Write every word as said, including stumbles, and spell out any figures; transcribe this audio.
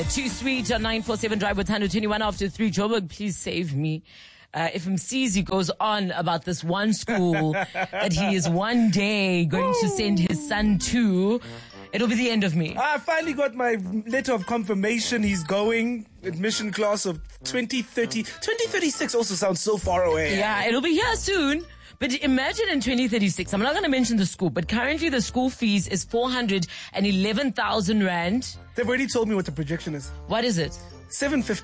Too Sweet on nine four seven Drive with Tando, twenty-one after three. Joburg, please save me. Uh, if Msizi goes on about this one school that he is one day going to send his son to, it'll be the end of me. I finally got my letter of confirmation. He's going. Admission class of twenty thirty. twenty thirty-six also sounds so far away. Yeah, it'll be here soon. But imagine in twenty thirty-six, I'm not going to mention the school, but currently the school fees is four hundred eleven thousand rand. They've already told me what the projection is. What is it? seven fifty.